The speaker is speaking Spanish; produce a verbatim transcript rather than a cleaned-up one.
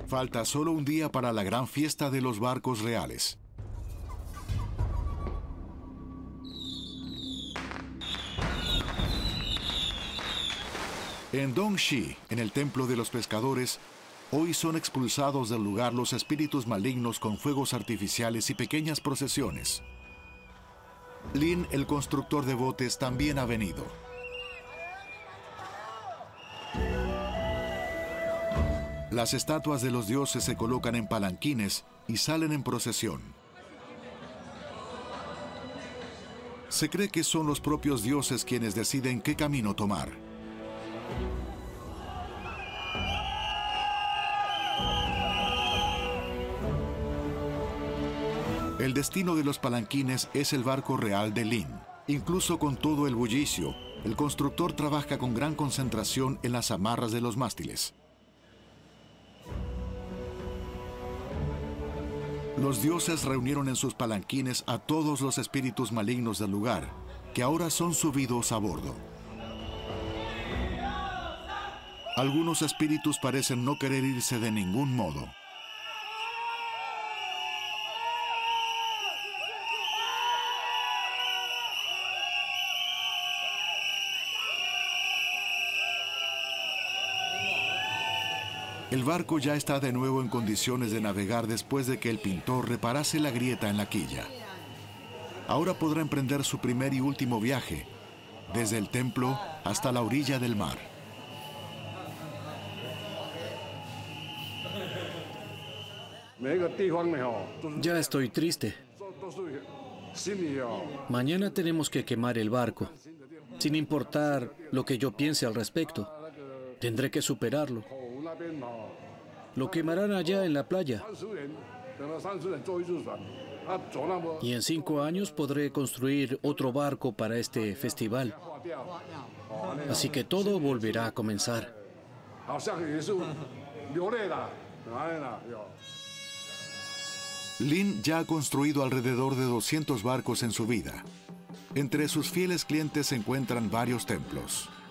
Falta solo un día para la gran fiesta de los barcos reales. En Dongxi, en el templo de los pescadores, hoy son expulsados del lugar los espíritus malignos con fuegos artificiales y pequeñas procesiones. Lin, el constructor de botes, también ha venido. Las estatuas de los dioses se colocan en palanquines y salen en procesión. Se cree que son los propios dioses quienes deciden qué camino tomar. El destino de los palanquines es el barco real de Lin. Incluso con todo el bullicio, el constructor trabaja con gran concentración en las amarras de los mástiles. Los dioses reunieron en sus palanquines a todos los espíritus malignos del lugar, que ahora son subidos a bordo. Algunos espíritus parecen no querer irse de ningún modo. El barco ya está de nuevo en condiciones de navegar después de que el pintor reparase la grieta en la quilla. Ahora podrá emprender su primer y último viaje, desde el templo hasta la orilla del mar. Ya estoy triste. Mañana tenemos que quemar el barco, sin importar lo que yo piense al respecto. Tendré que superarlo. Lo quemarán allá en la playa. Y en cinco años podré construir otro barco para este festival. Así que todo volverá a comenzar. Lin ya ha construido alrededor de doscientos barcos en su vida. Entre sus fieles clientes se encuentran varios templos.